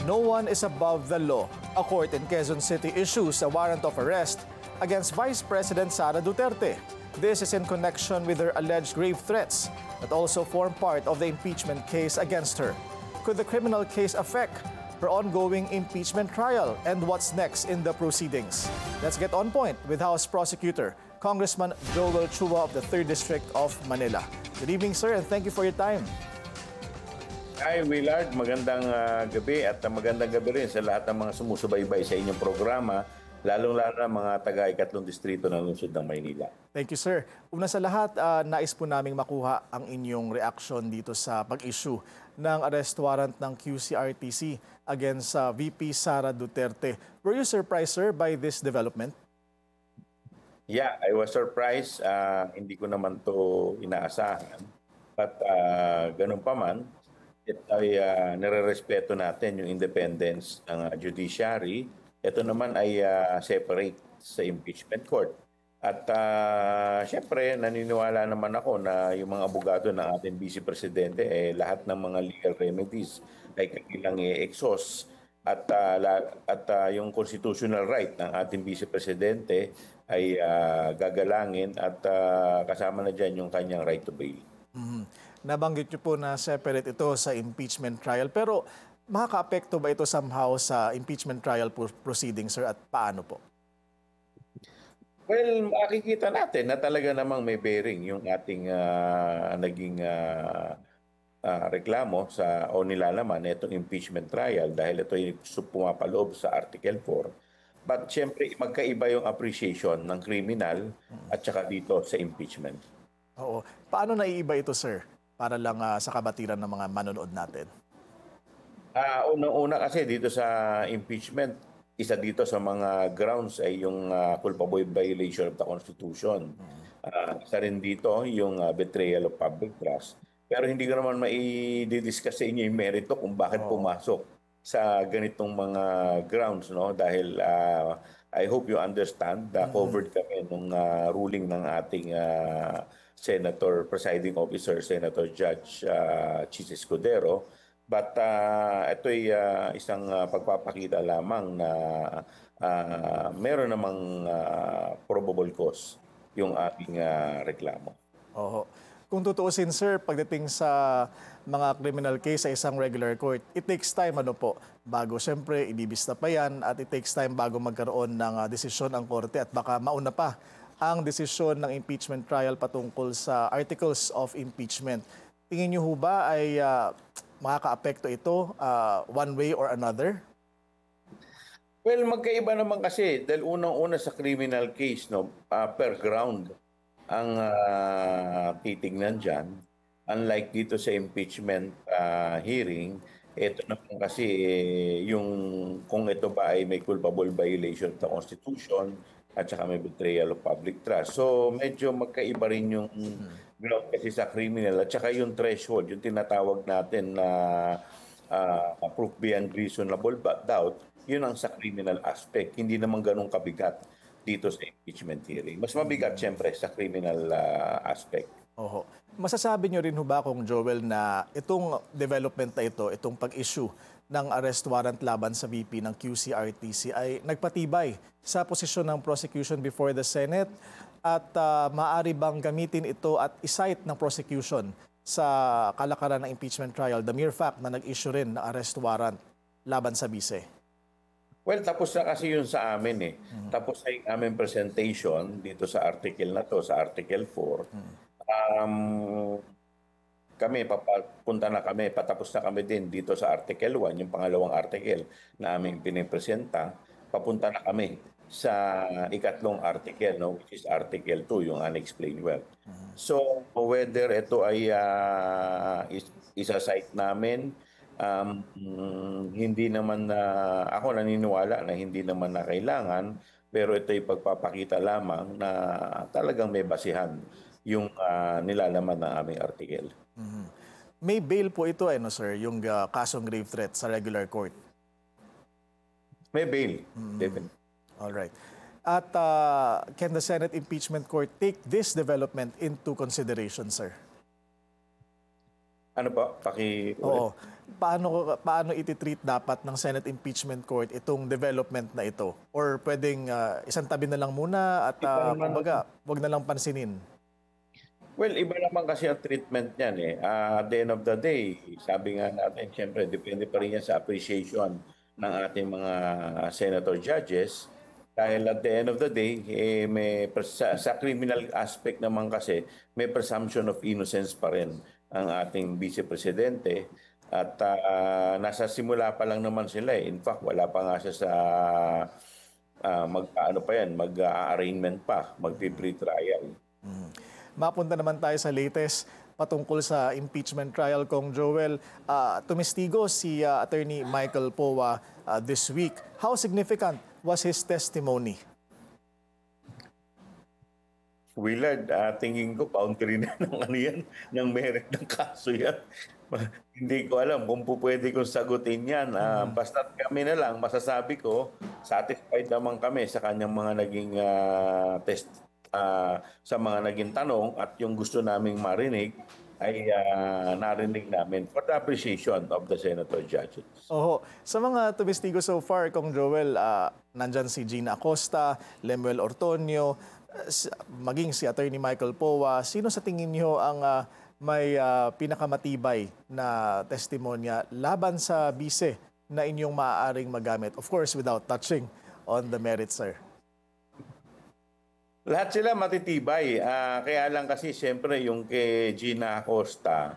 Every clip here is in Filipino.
No one is above the law. A court in Quezon City issues a warrant of arrest against Vice President Sara Duterte. This is in connection with her alleged grave threats that also form part of the impeachment case against her. Could the criminal case affect her ongoing impeachment trial? And what's next in the proceedings? Let's get on point with House Prosecutor Congressman Joel Chua of the 3rd District of Manila. Good evening, sir, and thank you for your time. Hi Willard, magandang gabi at magandang gabi rin sa lahat ng mga sumusubaybay sa inyong programa, lalong-lalo na mga taga-ikatlong distrito ng lungsod ng Maynila. Thank you, sir. Una sa lahat, nais po naming makuha ang inyong reaksyon dito sa pag-issue ng arrest warrant ng QCRTC against VP Sara Duterte. Were you surprised, sir, by this development? Yeah, I was surprised. Hindi ko naman to inaasahan. But ganun pa man, ay nire-respeto natin yung independence ng judiciary. Ito naman ay separate sa impeachment court. At syempre, naniniwala naman ako na yung mga abogado ng ating Vice Presidente, lahat ng mga legal remedies ay kailang i-exhaust. At yung constitutional right ng ating Vice Presidente ay gagalangin at kasama na dyan yung kanyang right to bail. Nabanggit niyo po na separate ito sa impeachment trial. Pero makaka-apekto ba ito somehow sa impeachment trial proceeding, sir, at paano po? Well, makikita natin na talaga namang may bearing yung ating naging reklamo o nilalaman na itong impeachment trial dahil ito yung pumapaloob sa Article 4. But siyempre, magkaiba yung appreciation ng criminal at saka dito sa impeachment. Oo. Paano naiiba ito, sir? Para lang sa kabatiran ng mga manonood natin. Unang-una kasi dito sa impeachment, isa dito sa mga grounds ay yung culpable violation of the Constitution. Isa rin dito yung betrayal of public trust. Pero hindi ko naman mai-discuss sa inyo yung merito kung bakit pumasok sa ganitong mga grounds, no? Dahil I hope you understand na covered kami nung ruling ng ating Senator, Presiding Officer, Senator Judge Chis Escudero. But ito ay isang pagpapakita lamang na meron namang probable cause yung ating reklamo. Oo. Kung tutuusin, sir, pagdating sa mga criminal case sa isang regular court, it takes time bago siyempre ibibista pa yan at it takes time bago magkaroon ng desisyon ang korte at baka mauna pa ang desisyon ng impeachment trial patungkol sa articles of impeachment. Tingin niyo ho ba ay makaka-apekto ito one way or another? Well, magkaiba naman kasi dahil unang-una sa criminal case, no, per ground ang titignan dyan. Unlike dito sa impeachment hearing, ito naman kasi yung kung ito ba ay may culpable violation of the Constitution at saka may betrayal of public trust. So medyo magkaiba rin yung ground kasi sa criminal at saka yung threshold, yung tinatawag natin na proof beyond reasonable doubt, yun ang sa criminal aspect. Hindi naman ganun kabigat dito sa impeachment hearing. Mas mabigat siyempre sa criminal aspect. Oho. Masasabi niyo rin ho ba, Kung Joel, na itong development na ito, itong pag-issue ng arrest warrant laban sa VP ng QCRTC ay nagpatibay sa posisyon ng prosecution before the Senate at maaari bang gamitin ito at isight ng prosecution sa kalakaran ng impeachment trial the mere fact na nag-issue rin ng arrest warrant laban sa vice? Well, tapos na kasi yun sa amin Tapos na yung aming presentation dito sa article na to, sa Article 4. Papunta na kami, patapos na kami din dito sa Article 1, yung pangalawang article na aming pinipresenta. Papunta na kami sa ikatlong article, no, which is Article 2, yung unexplained wealth. So, whether ito ay isa-cite namin, hindi naman ako naniniwala na hindi naman na kailangan, pero ito ay pagpapakita lamang na talagang may basihan yung nilalaman ng aming article. May bail po ito, no, sir, yung kasong grave threat sa regular court? May bail. Definitely. All right. At can the Senate Impeachment Court take this development into consideration, sir? Ano po? Ulit. Oo. Paano ititreat dapat ng Senate Impeachment Court itong development na ito? Or pwedeng isang tabi na lang muna at Iba naman, kumbaga, wag na lang pansinin? well, iba naman kasi ang treatment niyan eh. At the end of the day, sabi nga natin, siyempre, depende pa rin yan sa appreciation ng ating mga senator judges. Dahil at the end of the day, sa criminal aspect naman kasi, may presumption of innocence pa rin ang ating vice presidente. At nasa simula pa lang naman sila eh. In fact, wala pa nga siya sa ano pa yan, mag-arraignment pa, magpi-pre-trial. Mapunta naman tayo sa latest patungkol sa impeachment trial, Kong Joel. Tumistigo si Attorney Michael Powa this week. How significant was his testimony? Willard, tingin ko boundary na ng ano yan, ng merit ng kaso yan. Hindi ko alam kung pwede kong sagutin yan. Basta kami na lang, masasabi ko, satisfied naman kami sa kanyang mga naging test, sa mga naging tanong at yung gusto naming marinig ay narinig namin for the appreciation of the senator judges. Oho. Sa mga tumistigo so far, Kong Joel, nandyan si Gina Acosta, Lemuel Ortonio, maging si Attorney Michael Powa. Sino sa tingin niyo ang may pinakamatibay na testimonya laban sa bise na inyong maaaring magamit? Of course, without touching on the merits, sir. Lahat sila matitibay. Kaya lang kasi siyempre yung kay Gina Acosta,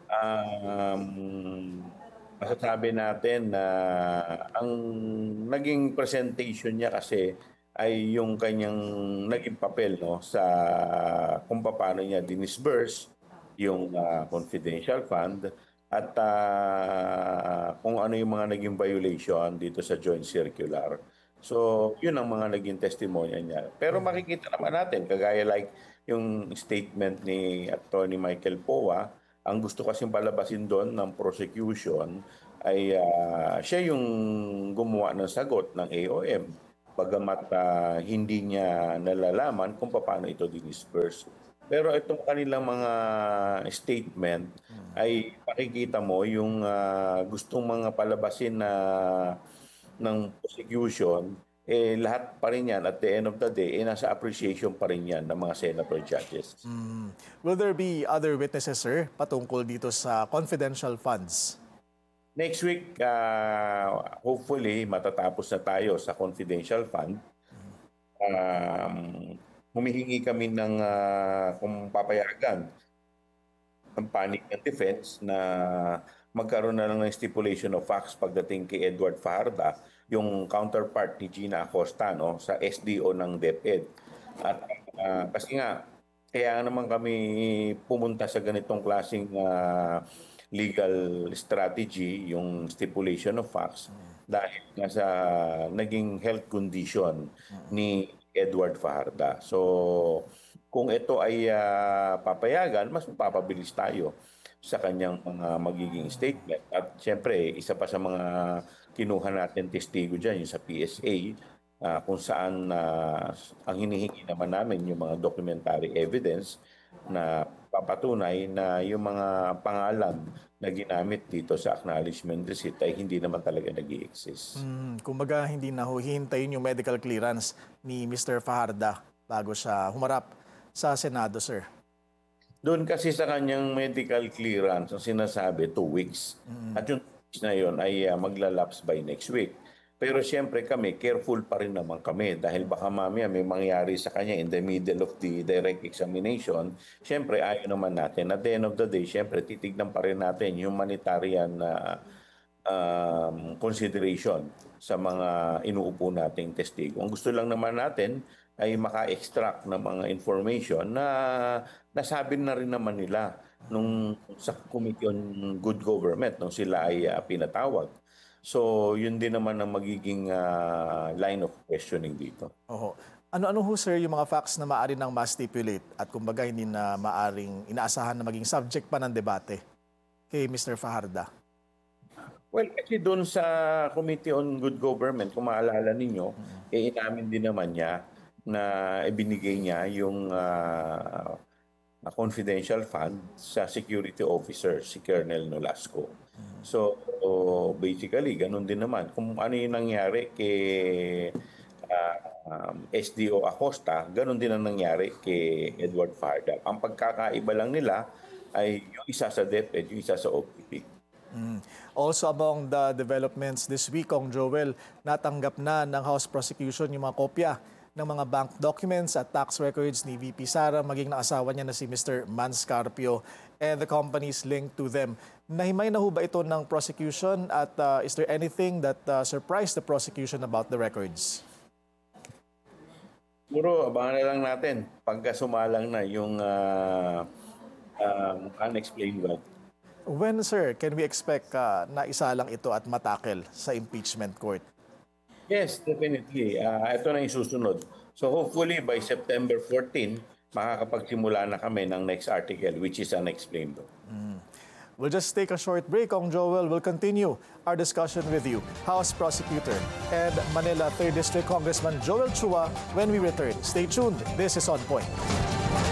masasabi natin na ang naging presentation niya kasi ay yung kanyang naging papel no sa kung paano niya dinisburse yung confidential fund at kung ano yung mga naging violation dito sa joint circular. So, yun ang mga naging testimonya niya. Pero makikita naman natin, kagaya like yung statement ni Attorney Michael Powa, ang gusto kasing palabasin doon ng prosecution ay siya yung gumawa ng sagot ng AOM. Bagamat hindi niya nalalaman kung paano ito dinisperse. Pero itong kanilang mga statement ay makikita mo yung gustong mga palabasin na ng prosecution, lahat pa rin yan at the end of the day, nasa appreciation pa rin yan ng mga senator judges. Will there be other witnesses, sir, patungkol dito sa confidential funds? Next week, hopefully, matatapos na tayo sa confidential fund. Humihingi kami ng kung papayagan ng panig ng defense na magkaroon na lang ng stipulation of facts pagdating kay Edward Fajarda, yung counterpart ni Gina Acosta no, sa SDO ng DepEd. At kasi nga, kaya naman kami pumunta sa ganitong klaseng legal strategy, yung stipulation of facts, dahil nga sa naging health condition ni Edward Fajarda. So, kung ito ay papayagan, mas mapapabilis tayo sa kanyang mga magiging statement. At siyempre, isa pa sa mga kinuha natin testigo dyan, yung sa PSA, kung saan ang hinihingi naman namin yung mga documentary evidence na papatunay na yung mga pangalan na ginamit dito sa acknowledgement receipt ay hindi naman talaga nag-i-exist. Kumbaga, hindi na hihintayin yung medical clearance ni Mr. Fajarda bago siya humarap sa Senado, sir. Doon kasi sa kanyang medical clearance, ang sinasabi, 2 weeks. At yung 2 weeks na yun ay maglalapse by next week. Pero siyempre kami, careful pa rin naman kami dahil baka mamaya may mangyari sa kanya in the middle of the direct examination. Siyempre, ayaw naman natin. At the end of the day, siyempre, titignan pa rin natin yung humanitarian consideration sa mga inuupo nating testigo. Ang gusto lang naman natin ay maka-extract ng mga information na nasabi na rin naman nila nung sa Committee on Good Government nung sila ay pinatawag. So, yun din naman ang magiging line of questioning dito. Oho. Ano-ano ho, sir, yung mga facts na maaari nang ma-stipulate at kumbaga hindi na maaring inaasahan na maging subject pa ng debate kay Mr. Fajarda? Well, kasi doon sa Committee on Good Government, kung maalala ninyo, inamin din naman niya na ibinigay niya yung confidential fund sa security officer, si Colonel Nolasco. So, basically, ganun din naman. Kung ano yung nangyari kay SDO Acosta, ganun din ang nangyari kay Edward Farda. Ang pagkakaiba lang nila ay yung isa sa DepEd, yung isa sa OPP. Also among the developments this week, Kong Joel, natanggap na ng House Prosecution yung mga kopya ng mga bank documents at tax records ni VP Sara, maging ng asawa niya na si Mr. Manscarpio and the companies linked to them. Nahimay na ho ba ito ng prosecution at is there anything that surprised the prosecution about the records? Puro, abangan na lang natin pagka sumalang na yung unexplained wealth. When, sir, can we expect na isa lang ito at matakel sa impeachment court? Yes, definitely. Ito na yung susunod. So hopefully by September 14, makakapagsimula na kami ng next article, which is unexplained. We'll just take a short break. Kong Joel will continue our discussion with you, House Prosecutor and Manila 3rd District Congressman Joel Chua, when we return. Stay tuned. This is On Point.